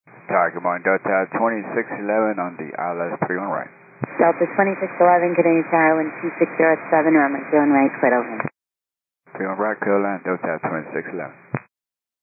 Tower, good morning. Delta 2611 on the ILS 31 right. Delta 2611, Canadian Tower, wind 260 at 7, runway 31 right, clear over. 31 right, clear land, Delta 2611.